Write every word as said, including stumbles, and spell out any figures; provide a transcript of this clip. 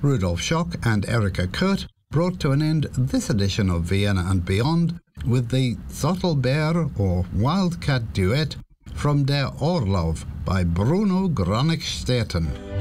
Rudolf Schock and Erika Kurt brought to an end this edition of Vienna and Beyond with the Zottelbär or Wildcat duet from Der Orlov by Bruno Granickstetten.